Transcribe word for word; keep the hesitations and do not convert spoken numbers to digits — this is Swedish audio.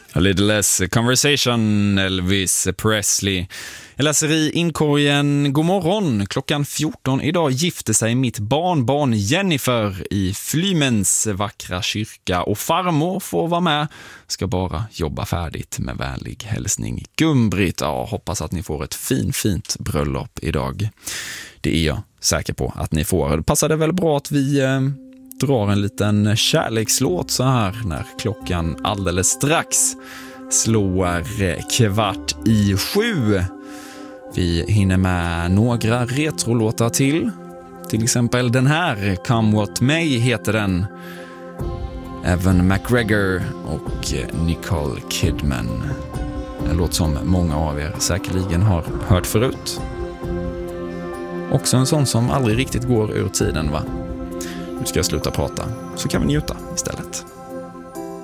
A Little Less Conversation, Elvis Presley. Jag läser i inkorgen. God morgon. Klockan fjorton idag gifte sig mitt barnbarn Jennifer i Flymens vackra kyrka. Och farmor får vara med. Ska bara jobba färdigt, med vänlig hälsning Gumbrit. Ja, hoppas att ni får ett fin, fint bröllop idag. Det är jag säker på att ni får. Det passade väl bra att vi eh, drar en liten kärlekslåt så här när klockan alldeles strax slår kvart i sju. Vi hinner med några retrolåtar till. Till exempel den här, Come What May heter den. Evan McGregor och Nicole Kidman. En låt som många av er säkerligen har hört förut. Också en sån som aldrig riktigt går ur tiden, va? Nu ska jag sluta prata, så kan vi njuta istället.